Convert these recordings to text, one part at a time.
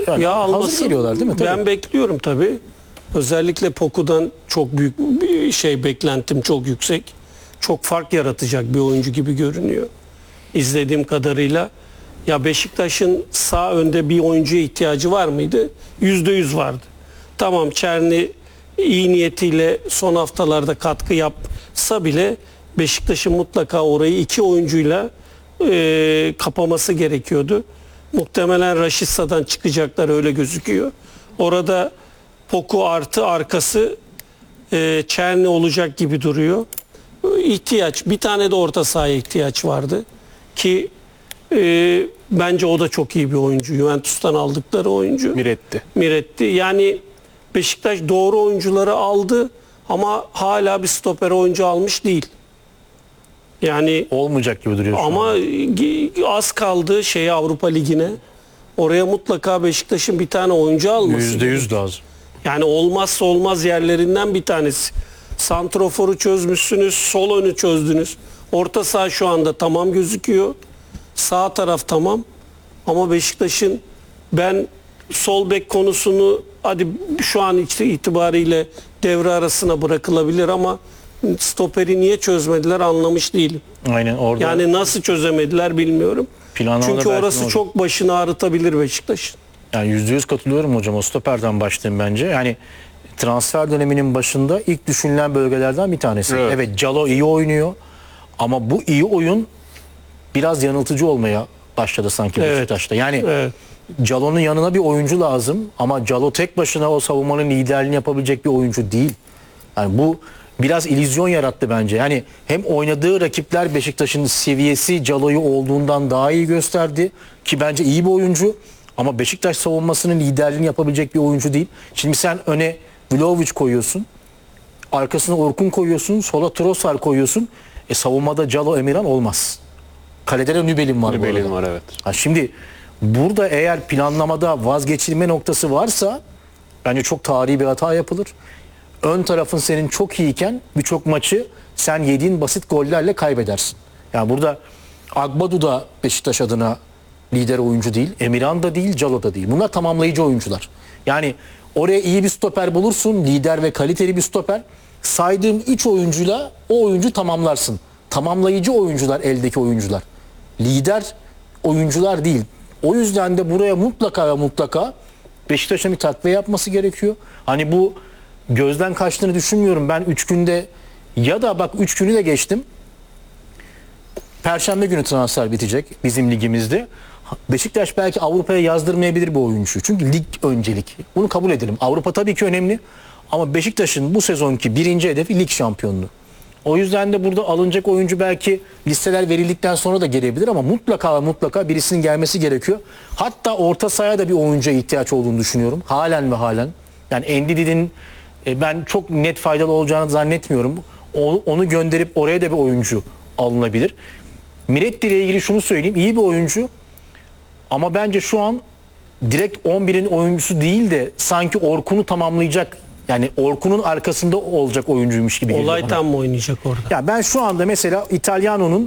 Yani Ya hazır almasın, geliyorlar değil mi? Tabii. ben bekliyorum tabii. Özellikle Poku'dan çok büyük bir beklentim çok yüksek. Çok fark yaratacak bir oyuncu gibi görünüyor. İzlediğim kadarıyla. Ya Beşiktaş'ın sağ önde bir oyuncuya ihtiyacı var mıydı? %100 vardı. Tamam, Çerni iyi niyetiyle son haftalarda katkı yapsa bile Beşiktaş'ın mutlaka orayı iki oyuncuyla kapaması gerekiyordu. Muhtemelen Raşitsa'dan çıkacaklar, öyle gözüküyor. Orada Poku artı arkası Çerni olacak gibi duruyor. İhtiyaç, bir tane de orta sahaya ihtiyaç vardı ki bence o da çok iyi bir oyuncu. Juventus'tan aldıkları oyuncu. Miretti. Yani Beşiktaş doğru oyuncuları aldı ama hala bir stoper oyuncu almış değil. Yani Olmayacak gibi duruyor şu ama an. az kaldı Avrupa Ligi'ne. Oraya mutlaka Beşiktaş'ın bir tane oyuncu alması. %100 lazım. Yani olmazsa olmaz yerlerinden bir tanesi. Santrofor'u çözmüşsünüz, sol önü çözdünüz. Orta saha şu anda tamam gözüküyor. Sağ taraf tamam. Ama Beşiktaş'ın, ben sol bek konusunu hadi şu an itibariyle devre arasına bırakılabilir ama stoperi niye çözmediler anlamış değilim. Aynen orada. Yani nasıl çözemediler bilmiyorum. Çünkü orası çok başını ağrıtabilir Beşiktaş'ın. Yani %100 katılıyorum hocam. O stoperden başlayayım bence. Yani transfer döneminin başında ilk düşünülen bölgelerden bir tanesi. Evet, Calo iyi oynuyor. Ama bu iyi oyun biraz yanıltıcı olmaya başladı sanki Beşiktaş'ta. Yani Calo'nun yanına bir oyuncu lazım. Ama Calo tek başına o savunmanın liderliğini yapabilecek bir oyuncu değil. Yani bu biraz illüzyon yarattı bence. Yani hem oynadığı rakipler Beşiktaş'ın seviyesi Calo'yu olduğundan daha iyi gösterdi. Ki bence iyi bir oyuncu. Ama Beşiktaş savunmasının liderliğini yapabilecek bir oyuncu değil. Şimdi sen öne Vlahovic koyuyorsun. Arkasına Orkun koyuyorsun. Sola Trossard koyuyorsun. Savunmada Calo, Emirhan olmaz. Kalede de Nübel'in var. Nübel'in var, evet. Şimdi burada eğer planlamada vazgeçilme noktası varsa bence çok tarihi bir hata yapılır. Ön tarafın senin çok iyiyken birçok maçı sen yediğin basit gollerle kaybedersin. Yani burada Agbadu da Beşiktaş adına lider oyuncu değil. Emirhan da değil, Calo da değil. Bunlar tamamlayıcı oyuncular. Yani oraya iyi bir stoper bulursun. Lider ve kaliteli bir stoper. Saydığım 3 oyuncuyla o oyuncu tamamlarsın. Tamamlayıcı oyuncular eldeki oyuncular. Lider oyuncular değil. O yüzden de buraya mutlaka ve mutlaka Beşiktaş'ın bir takviye yapması gerekiyor. Hani bu gözden kaçtığını düşünmüyorum. Ben 3 günde ya da bak 3 günü de geçtim. Perşembe günü transfer bitecek bizim ligimizde. Beşiktaş belki Avrupa'ya yazdırmayabilir bu oyuncuyu. Çünkü lig öncelik. Bunu kabul edelim. Avrupa tabii ki önemli. Ama Beşiktaş'ın bu sezonki birinci hedefi lig şampiyonluğu. O yüzden de burada alınacak oyuncu belki listeler verildikten sonra da gelebilir ama mutlaka ve mutlaka birisinin gelmesi gerekiyor. Hatta orta sahaya da bir oyuncuya ihtiyaç olduğunu düşünüyorum. Halen ve halen. Yani Ndidi'nin ben çok net faydalı olacağını zannetmiyorum. Onu gönderip oraya da bir oyuncu alınabilir. Miretti ile ilgili şunu söyleyeyim. İyi bir oyuncu. Ama bence şu an direkt 11'in oyuncusu değil de sanki Orkun'u tamamlayacak, yani Orkun'un arkasında olacak oyuncuymuş gibi geliyor. Olaytan mı oynayacak orada? Ya ben şu anda mesela İtalyano'nun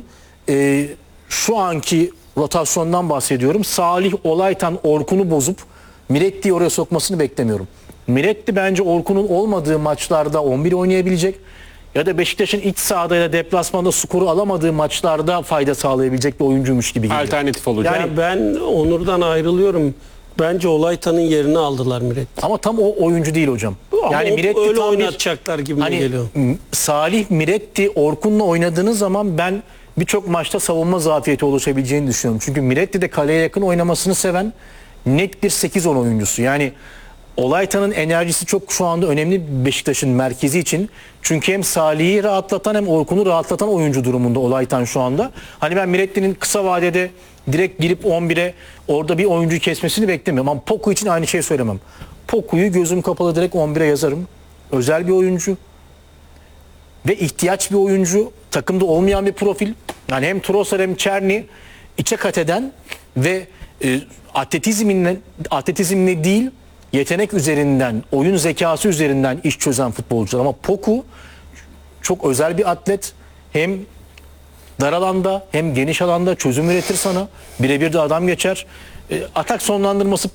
şu anki rotasyondan bahsediyorum. Salih, Olaytan, Orkun'u bozup Miretti'yi oraya sokmasını beklemiyorum. Miretti bence Orkun'un olmadığı maçlarda 11 oynayabilecek. Ya da Beşiktaş'ın iç sahada ya da deplasmanda skoru alamadığı maçlarda fayda sağlayabilecek bir oyuncuymuş gibi geliyor. Alternatif olacak. Yani ben Onur'dan ayrılıyorum. Bence Olaytan'ın yerini aldılar Miretti. Ama tam o oyuncu değil hocam. Ama Yani Miretti öyle tam oynatacaklar gibi geliyor. Salih, Miretti, Orkun'la oynadığınız zaman ben birçok maçta savunma zafiyeti oluşabileceğini düşünüyorum. Çünkü Miretti de kaleye yakın oynamasını seven net bir 8-10 oyuncusu. Yani Olaytan'ın enerjisi çok şu anda önemli Beşiktaş'ın merkezi için. Çünkü hem Salih'i rahatlatan hem Orkun'u rahatlatan oyuncu durumunda Olaytan şu anda. Hani ben Miretti'nin kısa vadede direkt girip 11'e orada bir oyuncuyu kesmesini beklemiyorum. Ama Poku için aynı şeyi söylemem. Poku'yu gözüm kapalı direkt 11'e yazarım. Özel bir oyuncu. Ve ihtiyaç bir oyuncu. Takımda olmayan bir profil. Yani hem Trossard hem Çerni içe kat eden ve atletizmle değil, yetenek üzerinden, oyun zekası üzerinden iş çözen futbolcular. Ama Poku çok özel bir atlet. Hem dar alanda hem geniş alanda çözüm üretir sana. Birebir de adam geçer. Atak sonlandırması